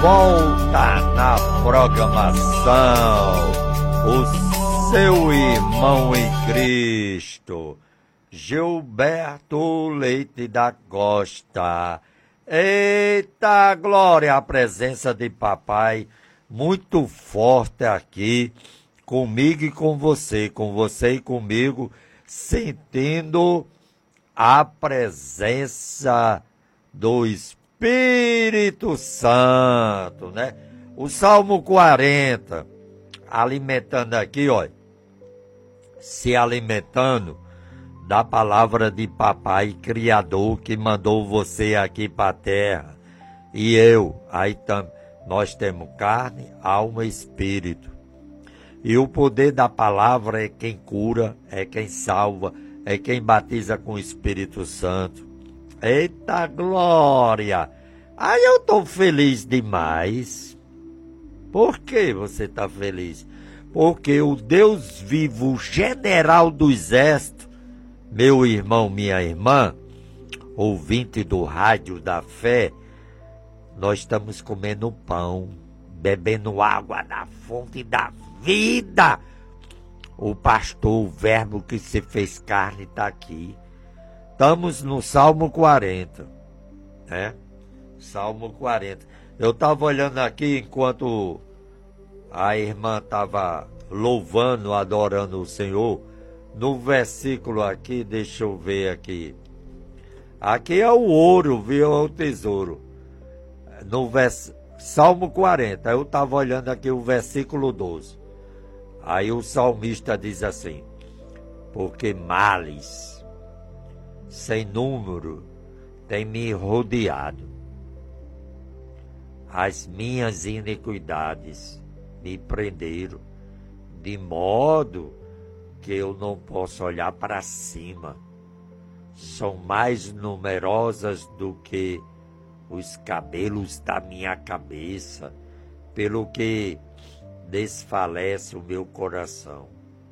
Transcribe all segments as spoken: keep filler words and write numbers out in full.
volta na programação, o seu irmão em Cristo, Gilberto Leite da Costa. Eita glória, a presença de papai muito forte aqui, comigo e com você, com você e comigo, sentindo a presença do Espírito Santo, né? O Salmo quarenta, alimentando aqui, olha, se alimentando da palavra de papai criador que mandou você aqui para a terra. E eu, aí tam, nós temos carne, alma e espírito. E o poder da palavra é quem cura, é quem salva, é quem batiza com o Espírito Santo. Eita glória! Aí eu estou feliz demais. Por que você está feliz? Porque o Deus vivo, o general do exército, meu irmão, minha irmã, ouvinte do rádio da fé, nós estamos comendo pão, bebendo água da fonte da vida. O pastor, o verbo que se fez carne, está aqui. Estamos no Salmo quarenta, né? Salmo quarenta. Eu estava olhando aqui enquanto a irmã estava louvando, adorando o Senhor. No versículo aqui, deixa eu ver aqui. Aqui é o ouro, viu? É o tesouro. No vers... Salmo quarenta, eu estava olhando aqui o versículo doze. Aí o salmista diz assim: porque males sem número têm me rodeado, as minhas iniquidades me prenderam, de modo que eu não posso olhar para cima. São mais numerosas do que os cabelos da minha cabeça, pelo que desfalece o meu coração.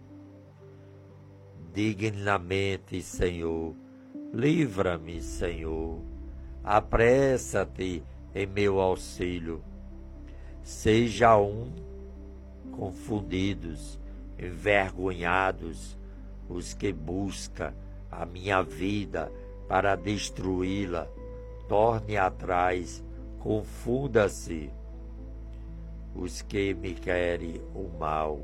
Dignamente, Senhor, livra-me, Senhor, apressa-te em meu auxílio. Seja um confundidos, envergonhados os que buscam a minha vida para destruí-la. Torne atrás, confunda-se os que me querem o mal.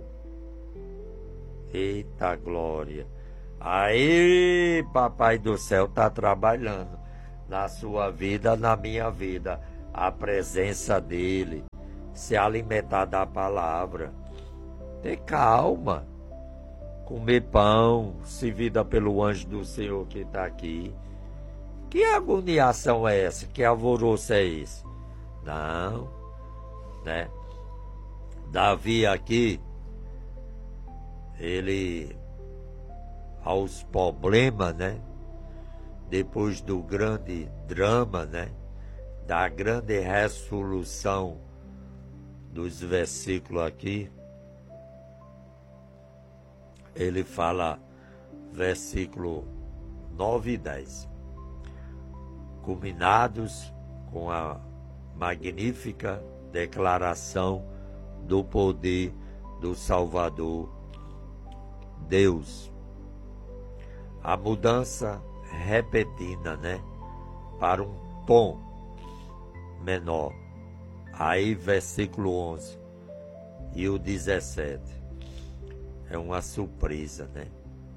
Eita glória! Aí, papai do céu está trabalhando na sua vida, na minha vida, a presença dele, se alimentar da palavra, ter calma, comer pão, servida pelo anjo do Senhor que está aqui. Que agoniação é essa? Que alvoroço é esse? Não, né? Davi aqui, ele, aos problemas, né? Depois do grande drama, né? Da grande resolução dos versículos aqui, ele fala, versículo nove e dez. Culminados com a magnífica declaração do poder do Salvador Deus. A mudança repentina, né? Para um tom menor. Aí, versículo onze e o dezessete. É uma surpresa, né?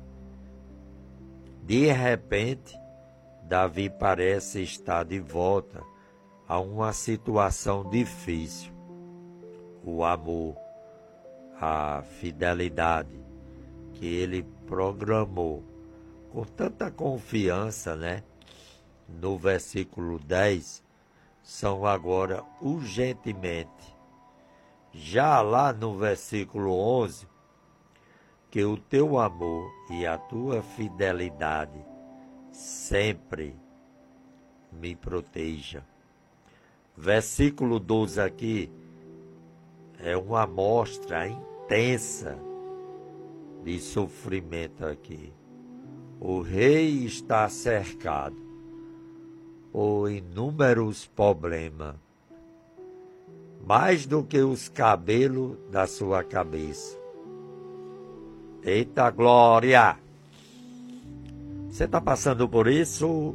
De repente, Davi parece estar de volta a uma situação difícil. O amor, a fidelidade que ele programou com tanta confiança, né? No versículo dez, são agora urgentemente. Já lá no versículo onze, que o teu amor e a tua fidelidade sempre me proteja. Versículo doze aqui é uma amostra intensa de sofrimento aqui. O rei está cercado por inúmeros problemas. mais do que os cabelos da sua cabeça. Eita glória! Você está passando por isso?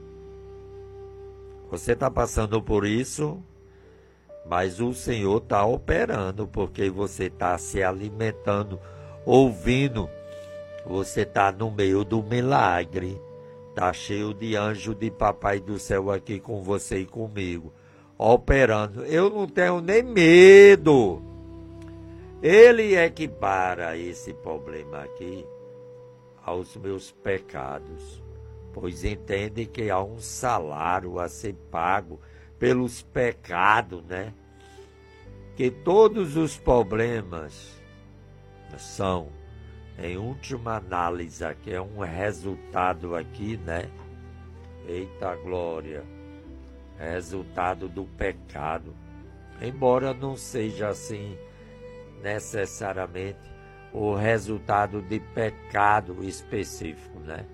Você está passando por isso? Mas o Senhor está operando, porque você está se alimentando, ouvindo. Você está no meio do milagre. Está cheio de anjo de Papai do Céu aqui com você e comigo, operando. Eu não tenho nem medo. Ele equipara esse problema aqui aos meus pecados, pois entende que há um salário a ser pago pelos pecados, né? Que todos os problemas são, em última análise, aqui é um resultado aqui, né? Eita glória! Resultado do pecado. Embora não seja assim necessariamente o resultado de pecado específico, né?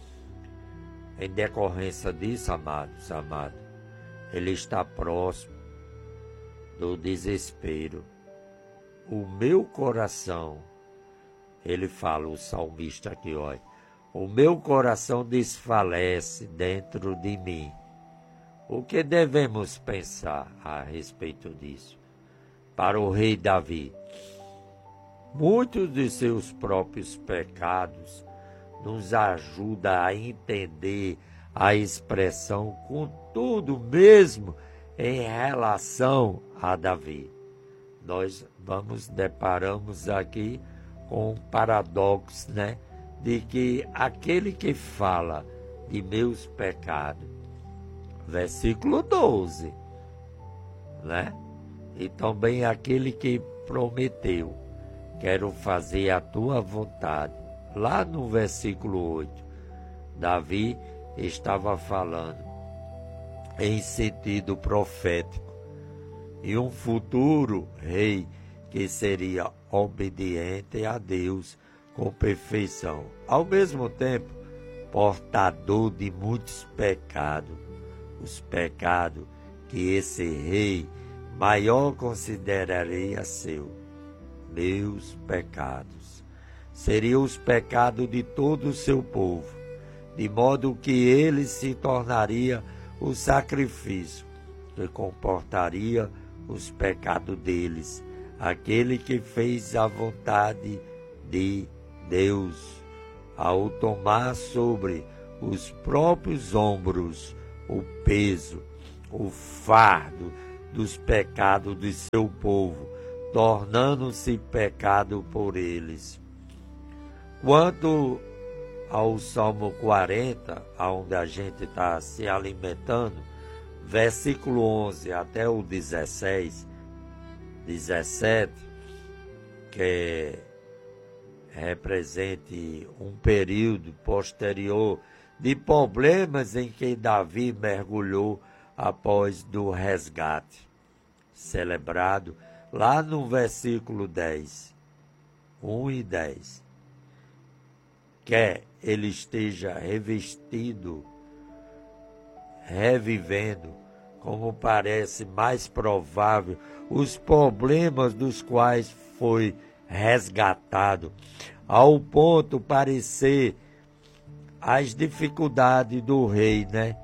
Em decorrência disso, amados, amados, ele está próximo do desespero. O meu coração, ele fala, o salmista aqui, olha, o meu coração desfalece dentro de mim. O que devemos pensar a respeito disso? Para o rei Davi, muitos de seus próprios pecados nos ajudam a entender a expressão contudo mesmo em relação a Davi. Nós vamos deparamos aqui com um paradoxo, né? De que aquele que fala de meus pecados, versículo doze, né? E também aquele que prometeu, quero fazer a tua vontade. Lá no versículo oito, Davi estava falando em sentido profético e um futuro rei que seria obediente a Deus com perfeição, ao mesmo tempo portador de muitos pecados, os pecados que esse rei maior consideraria seu, meus pecados, seriam os pecados de todo o seu povo, de modo que ele se tornaria o sacrifício que comportaria os pecados deles, aquele que fez a vontade de Deus, ao tomar sobre os próprios ombros o peso, o fardo dos pecados de seu povo, tornando-se pecado por eles. Quanto ao Salmo quarenta, onde a gente está se alimentando, versículo onze até o dezesseis, dezessete, que represente um período posterior de problemas em que Davi mergulhou após do resgate, celebrado lá no versículo dez, um e dez. Quer ele esteja revestido, revivendo, como parece mais provável, os problemas dos quais foi resgatado, ao ponto parecer as dificuldades do rei, né?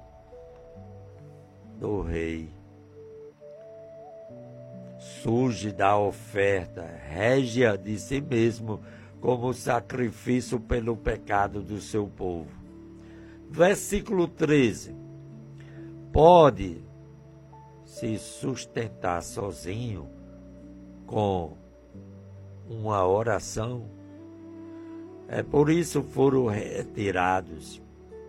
Do rei. Surge da oferta régia de si mesmo como sacrifício pelo pecado do seu povo. Versículo treze. Pode se sustentar sozinho com uma oração. É por isso foram retirados,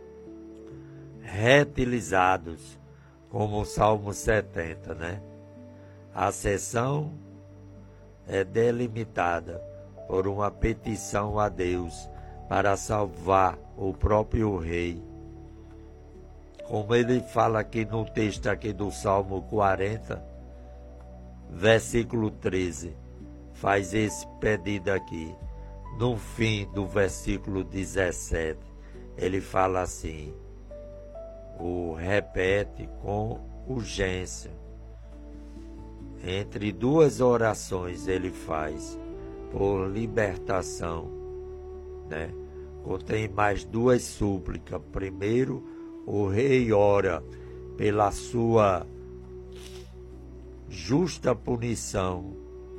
retilizados, como o Salmo setenta, né? A sessão é delimitada por uma petição a Deus para salvar o próprio rei. Como ele fala aqui no texto aqui do Salmo quarenta, versículo treze, faz esse pedido aqui. No fim do versículo dezessete, ele fala assim, o repete com urgência. entre duas orações ele faz por libertação, né? Contém mais duas súplicas. Primeiro, o rei ora pela sua justa punição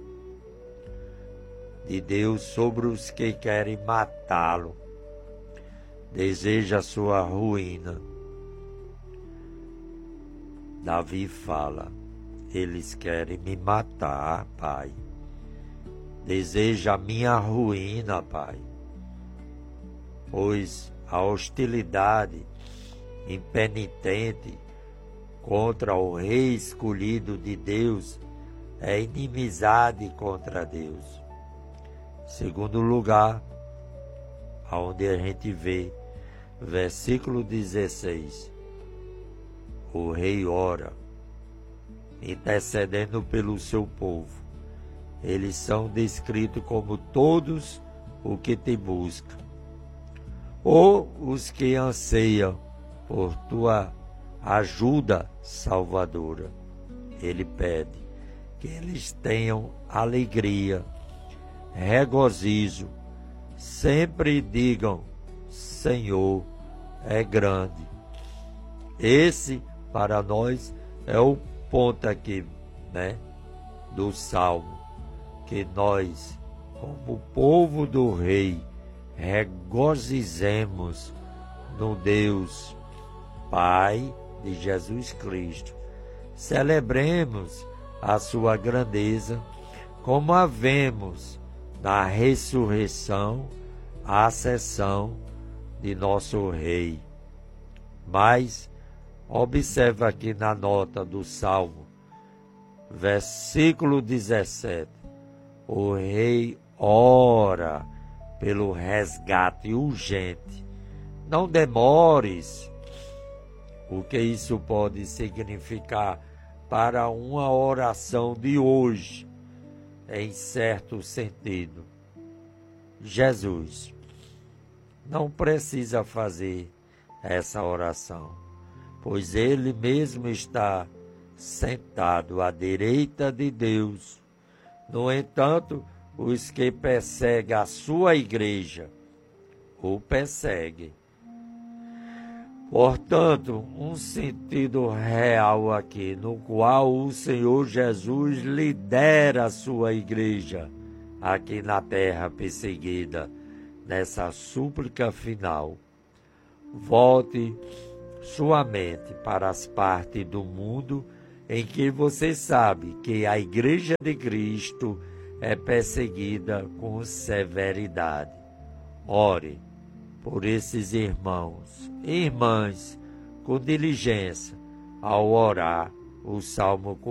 de Deus sobre os que querem matá-lo, deseja a sua ruína. Davi fala: eles querem me matar, Pai. Deseja a minha ruína, Pai. Pois a hostilidade impenitente contra o rei escolhido de Deus é inimizade contra Deus. Segundo lugar, onde a gente vê, versículo dezesseis, o rei ora, intercedendo pelo seu povo. Eles são descritos como todos os que te buscam, ou os que anseiam por tua ajuda salvadora. Ele pede que eles tenham alegria, regozijo, sempre digam: Senhor é grande. Esse, para nós, é o ponto aqui, né, do Salmo, que nós, como povo do Rei, regozijemos no Deus Pai de Jesus Cristo. Celebremos a sua grandeza, como a vemos na ressurreição, a ascensão de nosso Rei. Mas observa aqui na nota do Salmo, versículo dezessete, o Rei ora pelo resgate urgente. Não demores. O que isso pode significar para uma oração de hoje? Em certo sentido, Jesus não precisa fazer essa oração, pois Ele mesmo está sentado à direita de Deus. No entanto, os que perseguem a sua igreja o perseguem. Portanto, um sentido real aqui, no qual o Senhor Jesus lidera a sua igreja aqui na terra perseguida, nessa súplica final. Volte sua mente para as partes do mundo em que você sabe que a igreja de Cristo é perseguida com severidade. Ore por esses irmãos e irmãs com diligência ao orar o Salmo